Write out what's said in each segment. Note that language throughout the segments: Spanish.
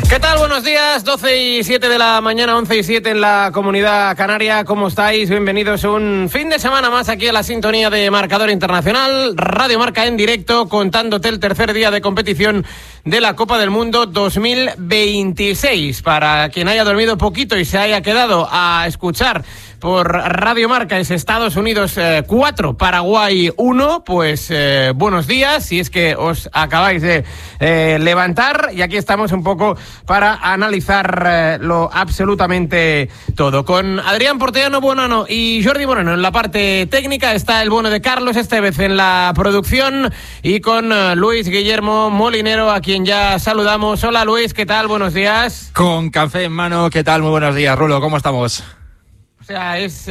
¿Qué tal? Buenos días, 12:07 de la mañana, 11:07 en la Comunidad Canaria. ¿Cómo estáis? Bienvenidos un fin de semana más aquí a la sintonía de Marcador Internacional, Radio Marca en directo, contándote el tercer día de competición de la Copa del Mundo 2026. Para quien haya dormido poquito y se haya quedado a escuchar por Radio Marca es Estados Unidos 4, Paraguay 1, pues buenos días, si es que os acabáis de levantar, y aquí estamos un poco para analizar lo absolutamente todo. Con Adrián Portellano Buonanno y Jordi Moreno en la parte técnica, está el bueno de Carlos Estevez en la producción, y con Luis Guillermo Molinero, a quien ya saludamos. Hola Luis, ¿qué tal? Buenos días. Con café en mano, ¿qué tal? Muy buenos días, Rulo, ¿cómo estamos? O sea,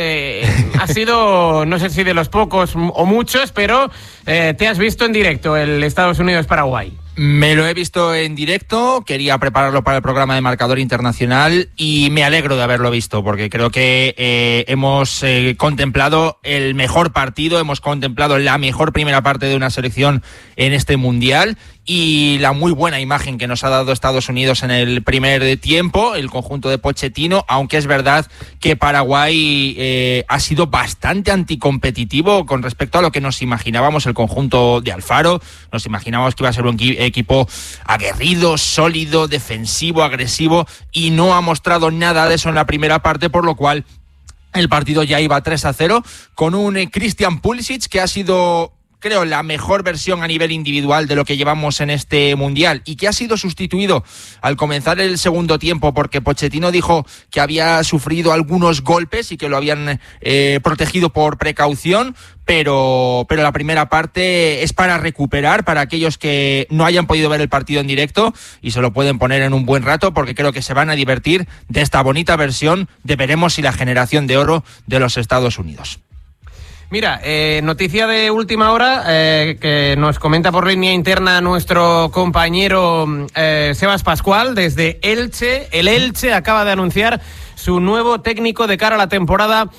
ha sido, no sé si de los pocos o muchos, pero te has visto en directo el Estados Unidos-Paraguay. Me lo he visto en directo, quería prepararlo para el programa de Marcador Internacional y me alegro de haberlo visto, porque creo que hemos contemplado el mejor partido, hemos contemplado la mejor primera parte de una selección en este Mundial, y la muy buena imagen que nos ha dado Estados Unidos en el primer tiempo, el conjunto de Pochettino, aunque es verdad que Paraguay ha sido bastante anticompetitivo con respecto a lo que nos imaginábamos el conjunto de Alfaro. Nos imaginábamos que iba a ser un equipo aguerrido, sólido, defensivo, agresivo, y no ha mostrado nada de eso en la primera parte, por lo cual el partido ya iba 3-0 con un Christian Pulisic que ha sido, creo, la mejor versión a nivel individual de lo que llevamos en este Mundial, y que ha sido sustituido al comenzar el segundo tiempo porque Pochettino dijo que había sufrido algunos golpes y que lo habían protegido por precaución, pero la primera parte es para recuperar, para aquellos que no hayan podido ver el partido en directo, y se lo pueden poner en un buen rato, porque creo que se van a divertir de esta bonita versión de veremos si la generación de oro de los Estados Unidos. Mira, noticia de última hora que nos comenta por línea interna nuestro compañero Sebas Pascual desde Elche. El Elche acaba de anunciar su nuevo técnico de cara a la temporada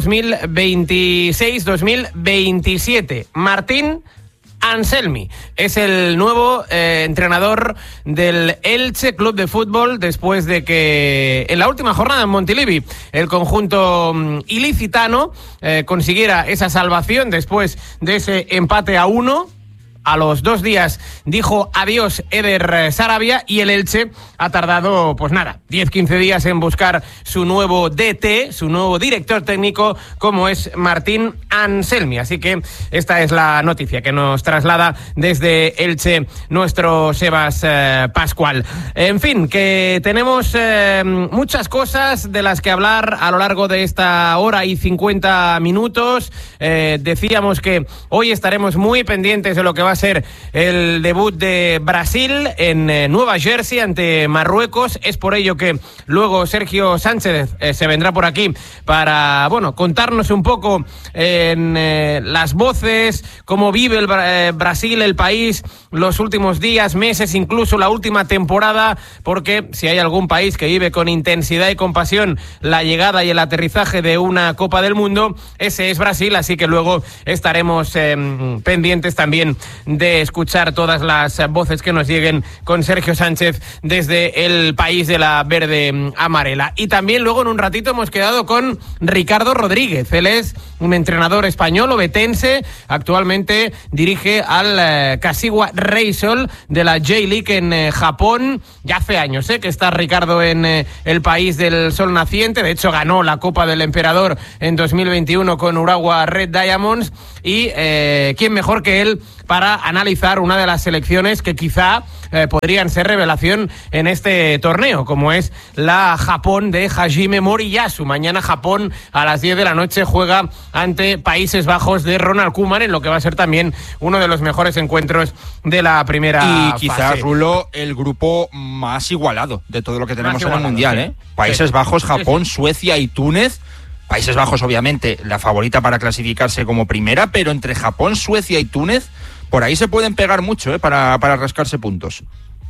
2026-2027. Martín Anselmi es el nuevo entrenador del Elche Club de Fútbol, después de que en la última jornada en Montilivi el conjunto ilicitano consiguiera esa salvación después de ese empate a 1. A los 2 días dijo adiós Eder Sarabia, y el Elche ha tardado, pues nada, 10-15 días en buscar su nuevo DT, su nuevo director técnico, como es Martín Anselmi. Así que esta es la noticia que nos traslada desde Elche nuestro Sebas Pascual. En fin, que tenemos muchas cosas de las que hablar a lo largo de esta hora y 50 minutos. Decíamos que hoy estaremos muy pendientes de lo que va a ser el debut de Brasil en Nueva Jersey ante Marruecos. Es por ello que luego Sergio Sánchez se vendrá por aquí para, bueno, contarnos un poco en las voces, cómo vive el Brasil, el país, los últimos días, meses, incluso la última temporada, porque si hay algún país que vive con intensidad y con pasión la llegada y el aterrizaje de una Copa del Mundo, ese es Brasil. Así que luego estaremos pendientes también de escuchar todas las voces que nos lleguen con Sergio Sánchez desde el país de la verde amarela. Y también luego en un ratito hemos quedado con Ricardo Rodríguez. Él es un entrenador español obetense, actualmente dirige al Kashiwa Reysol de la J-League en Japón. Ya hace años que está Ricardo en el país del sol naciente. De hecho ganó la Copa del Emperador en 2021 con Urawa Red Diamonds, y quién mejor que él para analizar una de las selecciones que quizá podrían ser revelación en este torneo, como es la Japón de Hajime Moriyasu. Mañana Japón a las 10 de la noche juega ante Países Bajos de Ronald Koeman, en lo que va a ser también uno de los mejores encuentros de la primera y quizás fase. Rulo, el grupo más igualado de todo lo que tenemos en el Mundial, sí. Países Bajos, Japón, sí. Suecia y Túnez. Países Bajos, obviamente, la favorita para clasificarse como primera, pero entre Japón, Suecia y Túnez, por ahí se pueden pegar mucho para rascarse puntos.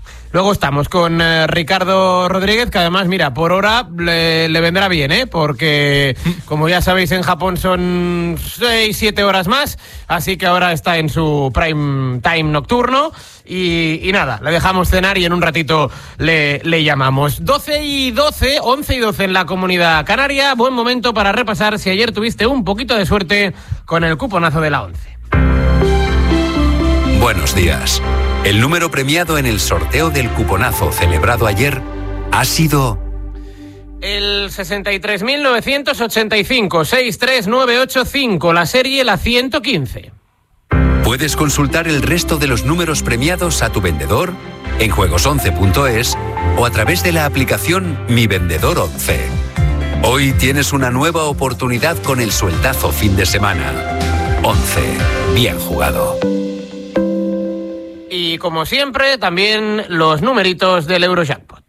Luego estamos con Ricardo Rodríguez, que además, mira, por hora le vendrá bien, porque como ya sabéis, en Japón son 6-7 horas más, así que ahora está en su prime time nocturno y nada, le dejamos cenar y en un ratito le llamamos. 12:12, 11:12 en la Comunidad Canaria. Buen momento para repasar si ayer tuviste un poquito de suerte con el cuponazo de la 11. Buenos días. El número premiado en el sorteo del cuponazo celebrado ayer ha sido... el 63.985, 63985, la serie la 115. Puedes consultar el resto de los números premiados a tu vendedor en juegos11.es o a través de la aplicación Mi Vendedor 11. Hoy tienes una nueva oportunidad con el sueldazo fin de semana. 11. Bien jugado. Y como siempre, también los numeritos del Eurojackpot.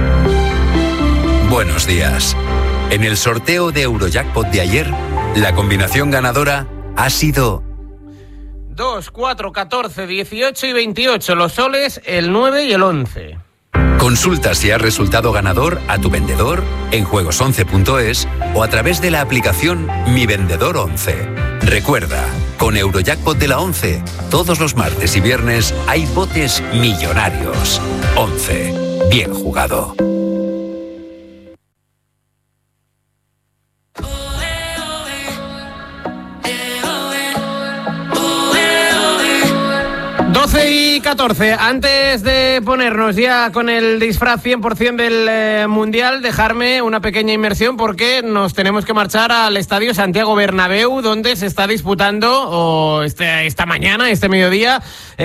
Buenos días. En el sorteo de Eurojackpot de ayer, la combinación ganadora ha sido 2, 4, 14, 18 y 28. Los soles, el 9 y el 11. Consulta si has resultado ganador a tu vendedor en juegos11.es o a través de la aplicación Mi Vendedor 11. Recuerda, con Eurojackpot de la 11, todos los martes y viernes hay botes millonarios. 11. Bien jugado. Y 14. Antes de ponernos ya con el disfraz 100% del Mundial, dejarme una pequeña inmersión porque nos tenemos que marchar al Estadio Santiago Bernabéu, donde se está disputando esta mañana, este mediodía,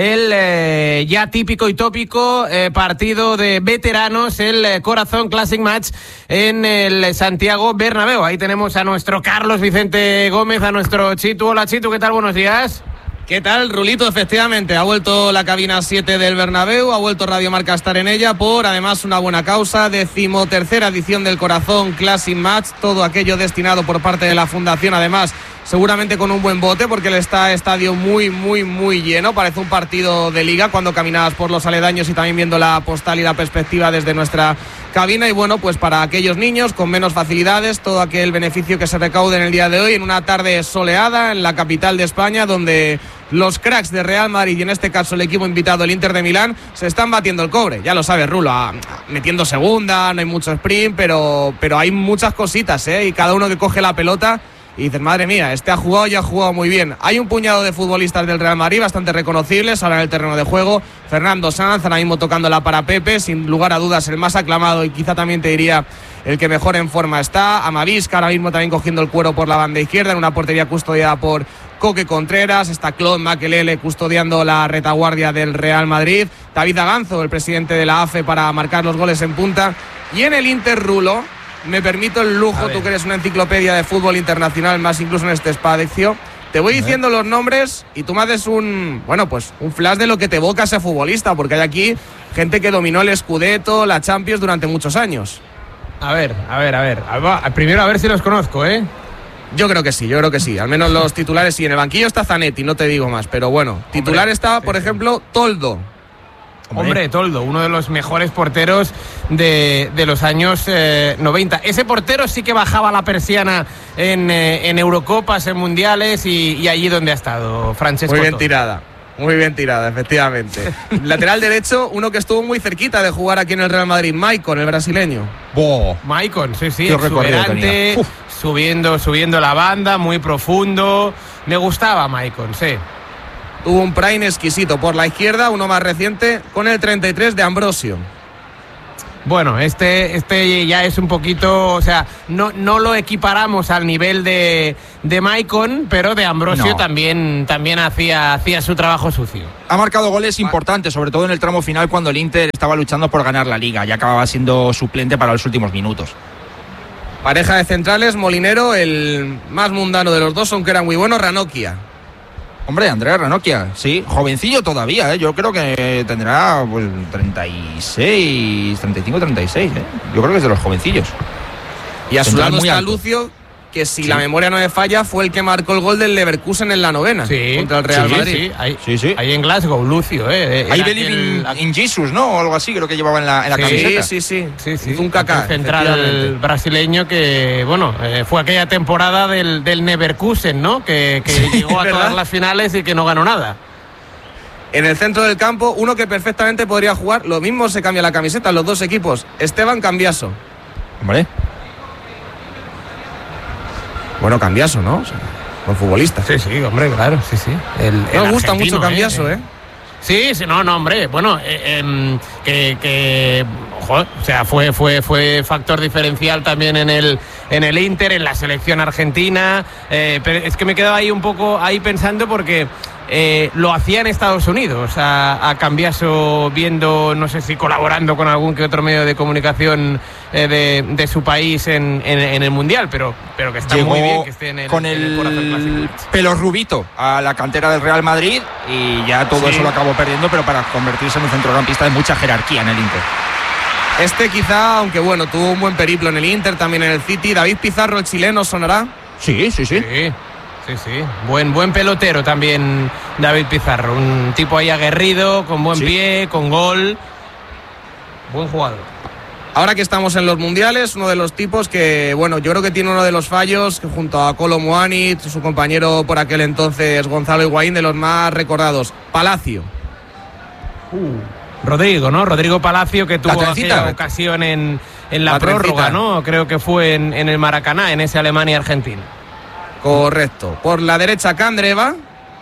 el ya típico y tópico partido de veteranos, el Corazón Classic Match en el Santiago Bernabéu. Ahí tenemos a nuestro Carlos Vicente Gómez, a nuestro Chitu. Hola Chitu, ¿qué tal? Buenos días. ¿Qué tal, Rulito? Efectivamente, ha vuelto la cabina 7 del Bernabéu, ha vuelto Radio Marca a estar en ella por, además, una buena causa, 13ª edición del Corazón Classic Match, todo aquello destinado por parte de la Fundación, además, seguramente con un buen bote, porque el estadio muy, muy, muy lleno, parece un partido de liga cuando caminabas por los aledaños y también viendo la postal y la perspectiva desde nuestra cabina, y bueno, pues para aquellos niños con menos facilidades, todo aquel beneficio que se recaude en el día de hoy, en una tarde soleada en la capital de España, donde los cracks de Real Madrid y en este caso el equipo invitado, el Inter de Milán, se están batiendo el cobre. Ya lo sabes, Rulo, metiendo segunda, no hay mucho sprint, pero hay muchas cositas, y cada uno que coge la pelota y dices, madre mía, este ha jugado y ha jugado muy bien. Hay un puñado de futbolistas del Real Madrid bastante reconocibles ahora en el terreno de juego. Fernando Sanz, ahora mismo tocándola para Pepe, sin lugar a dudas el más aclamado y quizá también te diría el que mejor en forma está. Amavisca ahora mismo también cogiendo el cuero por la banda izquierda en una portería custodiada por Coque Contreras. Está Claude Makelele custodiando la retaguardia del Real Madrid. David Aganzo, el presidente de la AFE, para marcar los goles en punta. Y en el Inter, Rulo, me permito el lujo, tú que eres una enciclopedia de fútbol internacional, más incluso en este espacio, te voy diciendo los nombres y tú me haces un flash de lo que te evoca ese futbolista, porque hay aquí gente que dominó el Scudetto, la Champions durante muchos años. A ver. Primero a ver si los conozco, Yo creo que sí, al menos los titulares sí. En el banquillo está Zanetti, no te digo más, pero bueno, titular está, por ejemplo, Toldo. Hombre, Toldo, uno de los mejores porteros de los años 90. Ese portero sí que bajaba la persiana en Eurocopas, en Mundiales y allí donde ha estado, Francesco. Muy bien tirada, efectivamente. Lateral derecho, uno que estuvo muy cerquita de jugar aquí en el Real Madrid, Maicon, el brasileño. Maicon, sí, exuberante, subiendo la banda, muy profundo. Me gustaba Maicon, sí. Tuvo un prime exquisito por la izquierda, uno más reciente, con el 33 de Ambrosio. Bueno, este ya es un poquito, o sea, no lo equiparamos al nivel de Maicon, pero de Ambrosio también hacía su trabajo sucio. Ha marcado goles importantes, sobre todo en el tramo final cuando el Inter estaba luchando por ganar la Liga y acababa siendo suplente para los últimos minutos. Pareja de centrales, Molinero, el más mundano de los dos, aunque era muy bueno, Ranocchia. Hombre, Andrea Ranocchia, sí, jovencillo todavía, yo creo que tendrá 35, 36, yo creo que es de los jovencillos. Y a su lado está Lucio, que si la memoria no me falla, fue el que marcó el gol del Leverkusen en la novena contra el Real Madrid. Ahí en Glasgow, Lucio. Ahí Believe in Jesus, ¿no? O algo así, creo que llevaba en la camiseta. Sí. Un Kaká. Central brasileño que, bueno, fue aquella temporada del Leverkusen, ¿no? Que llegó a todas las finales y que no ganó nada. En el centro del campo, uno que perfectamente podría jugar, lo mismo se cambia la camiseta en los dos equipos, Esteban Cambiaso. Hombre. Bueno, Cambiaso, ¿no? O sea, buen futbolista. Sí, hombre, claro, sí. Me gusta mucho Cambiaso, Sí, no, hombre, bueno, joder, o sea, fue factor diferencial también en el Inter, en la selección argentina, pero es que me quedo ahí un poco pensando porque lo hacía en Estados Unidos, a Cambiaso, viendo, no sé si colaborando con algún que otro medio de comunicación de su país en el Mundial, pero que está llegó muy bien que esté en el con el pelo rubito a la cantera del Real Madrid y ya todo eso lo acabó perdiendo, pero para convertirse en un centrocampista de mucha jerarquía en el Inter. Quizá, aunque bueno, tuvo un buen periplo en el Inter, también en el City. David Pizarro, el chileno, ¿sonará? Sí. Sí. Buen pelotero también David Pizarro. Un tipo ahí aguerrido, con buen pie, con gol. Buen jugador. Ahora que estamos en los mundiales, uno de los tipos que, bueno, yo creo que tiene uno de los fallos, que junto a Kolo Muani, su compañero por aquel entonces Gonzalo Higuaín, de los más recordados. Palacio. Rodrigo, ¿no? Rodrigo Palacio, que tuvo aquella ocasión en la prórroga, ¿no? Creo que fue en el Maracaná, en ese Alemania-Argentina. Correcto. Por la derecha, Candreva.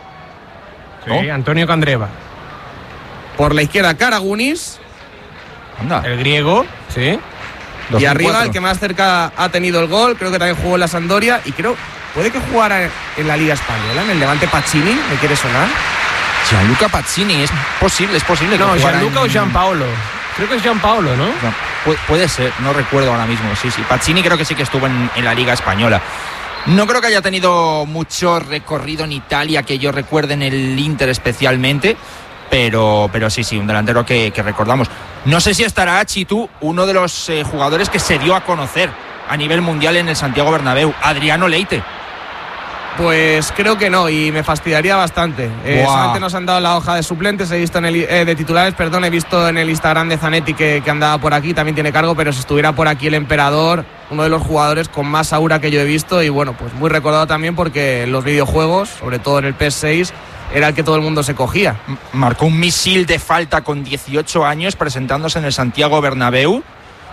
Sí, Antonio Candreva. Por la izquierda, Karagunis. Anda. El griego, sí. 2004. Y arriba, el que más cerca ha tenido el gol, creo que también jugó en la Sampdoria. Y puede que jugara en la Liga Española, en el Levante Pacini, ¿me quiere sonar? Gianluca Pacini, es posible. No, Gianluca o Gianpaolo. Creo que es Gianpaolo, ¿no? Puede ser, no recuerdo ahora mismo. Sí. Pacini creo que sí que estuvo en la Liga Española. No creo que haya tenido mucho recorrido en Italia, que yo recuerde, en el Inter especialmente, pero sí, un delantero que recordamos. No sé si estará, Chitu, uno de los jugadores que se dio a conocer a nivel mundial en el Santiago Bernabéu, Adriano Leite. Pues creo que no, y me fastidiaría bastante. Solamente nos han dado la hoja de suplentes, he visto de titulares, he visto en el Instagram de Zanetti que andaba por aquí, también tiene cargo, pero si estuviera por aquí el Emperador, uno de los jugadores con más aura que yo he visto, y bueno, pues muy recordado también porque en los videojuegos, sobre todo en el PS6, era el que todo el mundo se cogía. Marcó un misil de falta con 18 años presentándose en el Santiago Bernabéu.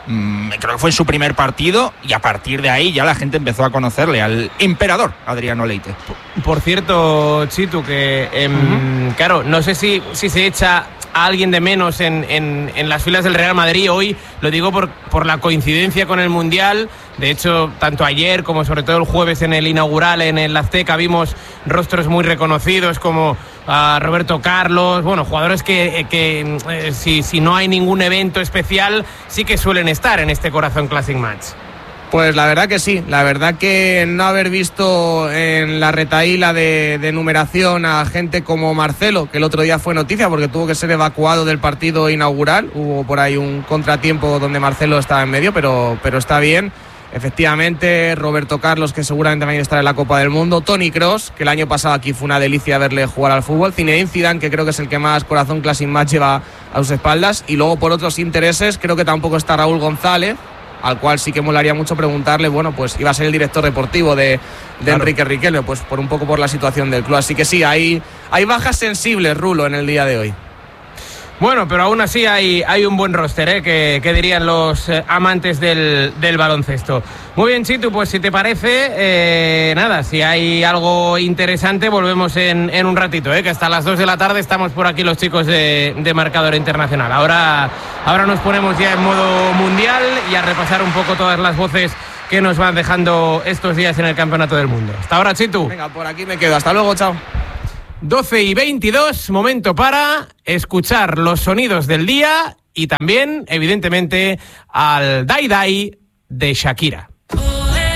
Creo que fue en su primer partido y a partir de ahí ya la gente empezó a conocerle al Emperador Adriano Leite. Por cierto, Chitu, que claro, no sé si se echa a alguien de menos en las filas del Real Madrid hoy, lo digo por la coincidencia con el Mundial. De hecho, tanto ayer como sobre todo el jueves en el inaugural en el Azteca vimos rostros muy reconocidos como a Roberto Carlos, bueno, jugadores que si no hay ningún evento especial sí que suelen estar en este Corazón Classic Match. Pues la verdad que sí, la verdad que no haber visto en la retaíla de numeración a gente como Marcelo, que el otro día fue noticia porque tuvo que ser evacuado del partido inaugural, hubo por ahí un contratiempo donde Marcelo estaba en medio, pero está bien. Efectivamente, Roberto Carlos, que seguramente va a estar en la Copa del Mundo, Toni Kroos, que el año pasado aquí fue una delicia verle jugar al fútbol, Zinedine Zidane, que creo que es el que más Corazón Classic Match lleva a sus espaldas, y luego por otros intereses creo que tampoco está Raúl González, al cual sí que molaría mucho preguntarle, bueno, pues iba a ser el director deportivo de claro, Enrique Riquelme, pues por un poco por la situación del club, así que sí, hay bajas sensibles, Rulo, en el día de hoy. Bueno, pero aún así hay un buen roster, que dirían los amantes del baloncesto. Muy bien, Chitu, pues si te parece, nada, si hay algo interesante volvemos en un ratito, que hasta las 2 de la tarde estamos por aquí los chicos de Marcador Internacional. Ahora nos ponemos ya en modo mundial y a repasar un poco todas las voces que nos van dejando estos días en el Campeonato del Mundo. Hasta ahora, Chitu. Venga, por aquí me quedo. Hasta luego, chao. 12:22, momento para escuchar los sonidos del día y también, evidentemente, al Dai Dai de Shakira.